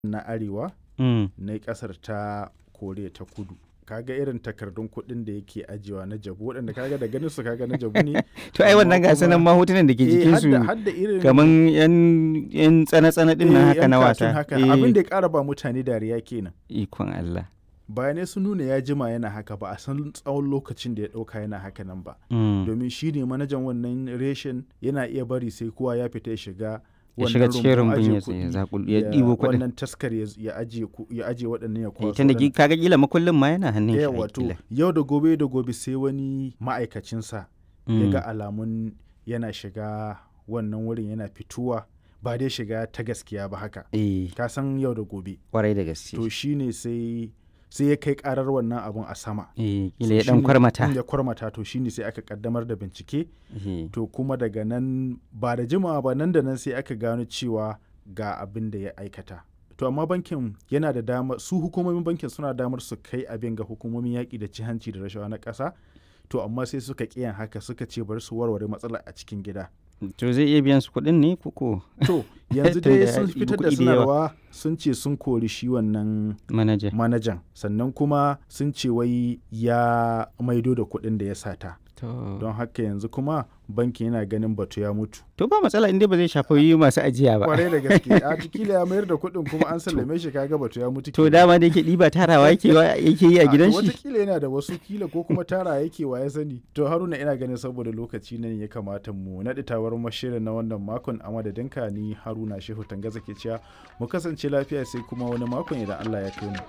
na arewa Mm. na ƙasar ta Koriya ta kudu. Kaga irin takardun kuɗin da yake ajiyewa na jabu waɗanda kaga da ganin su kaga na jabu ne. To ai wannan ga sanan ma hotunan da ke jikin su hadda irin kaman yan tsana-tsana din nan haka na wasa. Abin da ya ƙara ba mutane dariya kenan. Ikon Allah. Bayanai sun nuna ya jima yana haka ba a san tsawon lokacin da ya ɗauka yana haka nan ba. Domin shi ne manajan wannan reshen yana iya bari sai kowa ya fita ya shiga cikin rumbun ya ɗibo kuɗin. Wannan taskar ya ajiye waɗannan ya kwaso. Tunda kaga kila makullin ma yana hannun shi. Wato yau da gobe sai wani ma'aikacinsa ya ga alamun yana shiga wannan wurin yana fituwa ba dai shiga ta gaskiya ba haka. Ka san yau da gobe. Kwarai da gaske. To shine sai ya kai karar wannan abun a sama. Kila ya dan kwarmata. Ya kwarmata to shine sai aka kaddamar da bincike. To kuma daga nan ba da jimawa ba nan da nan sai aka gano cewa ga abin da ya aikata. To amma bankin yana da damar su hukumomin bankin suna damar su kai abin ga hukumomin yaƙi da ci hanci da rashawa na ƙasa. To amma sai suka ƙiyan haka suka ce bari su warware matsalar a cikin gida. To zai iya biyan su kuɗin ne koko? To yanzu dai sun fitar da sanarwa sun ce sun kori shi wannan manajan sannan kuma sun ce wai ya maido da kuɗin da ya sata. Don haka yanzu kuma bankin yana ganin batu ya mutu. To ba matsala inda ba zai shafi masu ajiya ba. Kwarai da gaske a kila ya mayar da kuɗin kuma an sallame shi kaga batu ya mutu. To dama da yake ɗiba tarawa yake yi a gidan shi. Wataƙila yana da wasu kila ko kuma tara yake wa ya sani. To Haruna ina ganin saboda lokaci nan ya kamata mu naɗi tawar mashirin na wannan makon a madadinka ni Haruna Shehu Tangaza ke cewa mu kasance lafiya sai kuma wani makon idan Allah ya kai mu.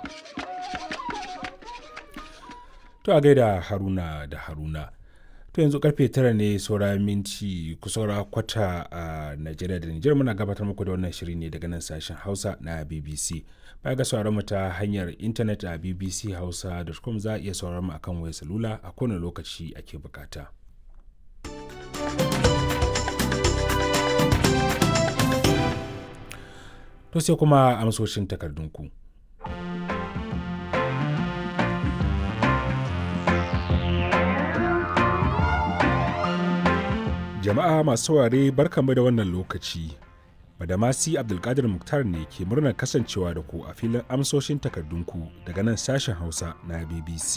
To a gaida Haruna da Haruna. To yanzu karfe 9 ne saura minti kusaura kwata a Najeriya da Nijar muna gabatar muku da wannan shiri ne daga nan sashen Hausa na BBC. Baya ga sauraron mu ta hanyar intanet a bbchausa.com za a iya sauraron mu akan wayar salula a kowane lokaci ake bukata. To sai kuma amsoshin takardunku. Jama'a masu saurare barkanmu da wannan lokaci. Badamasi Abdulkadir Muktar ne ke murnar kasancewa da ku a filin amsoshin takardunku daga nan sashen Hausa na BBC.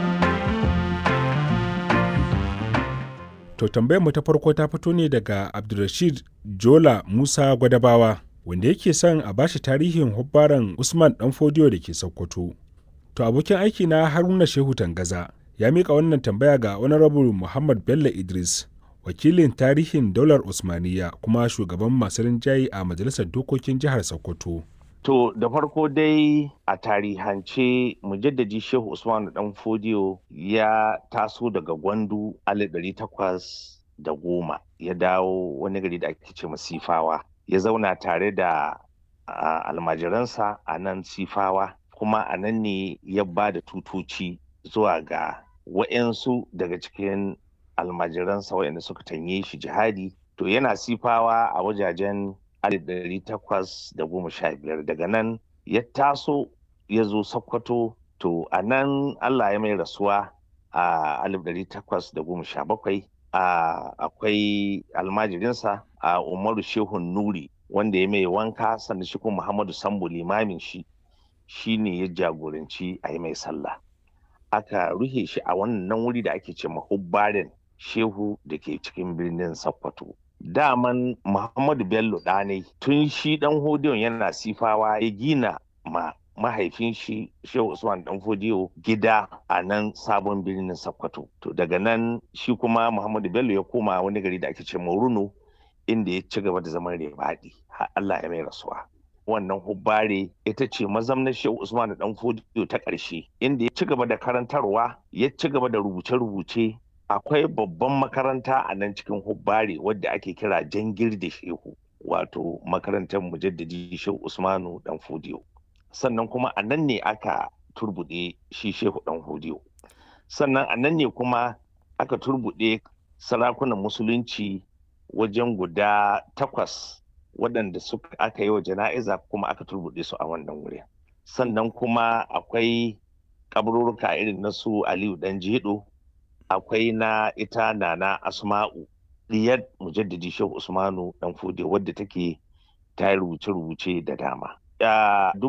To tambayar mu ta farko ta fito ne daga Abdulrashid Jola Musa Gwadabawa wanda yake son a bashi tarihin hubbaran Usman Danfodiyo da ke Sokoto. To abokin aiki na Haruna Shehu Tangaza ya mika wannan tambaya ga Honorable Muhammad Bello Idris, wakilin tarihin daular Usmaniya kuma shugaban masu rinjaye a Majalisar Dokokin Jihar Sokoto. To da farko dai a tarihance mujaddadi Shehu Usman Danfodiyo ya taso daga Gwandu 1810 ya dawo wani gari da ake ce Sifawa. Ya zauna tare da almajiransa a nan Sifawa kuma a nan ne ya ba da tutoci zuwa ga wa'yansu daga cikin almajiransa waɗanda suka tanye shi jihadi. To yana Sifawa a wajajen 1815 daga nan ya taso ya zo Sokoto. To a nan Allah ya mai rasuwa a 1817. Akwai almajirinsa a Umaru Shehun Nuri wanda ya mai wanka sannan shi kuma Muhammadu Sambo limamin shi ne ya jagoranci a yi mai sallah. Aka ruhe shi a wannan wuri da ake ce mahubbarin Shehu da ke cikin birnin Sokoto. Daman Muhammadu Bello ɗanai tun shi ɗan Hodiyon yana Sifawa ya gina mahaifin shi Shehu Usman Danfodiyo gida a nan sabon birnin Sokoto. To daga nan shi kuma Muhammadu Bello ya koma wani gari da ake ce Runo inda ya ci gaba da zaman Rebaɗi har Allah ya mai rasuwa. Wannan hubbare ita ce mazamnar Shehu Usman Danfodiyo ta ƙarshe inda ya ci gaba da karantarwa ya ci gaba da rubuce-rubuce. Akwai babban makaranta a nan cikin hubbare wadda ake kira Jangir da Shehu, wato makarantar mujaddadi Shehu Usmanu Danfodiyo. Sannan kuma a nan ne aka turbuɗe shi Shehu Danfodiyo. Sannan a nan ne kuma aka turbuɗe sarakunan musulunci wajen guda 8 waɗanda aka yi wa jana'iza kuma aka turbuɗe su a wannan wuri. Sannan kuma akwai kaburruka irin na su Aliyu Danjedo, akwai na ita Nana Asma'u diyar mujaddadi Shehu Usmanu Danfodiyo wadda take ta rubuce-rubuce da dama. a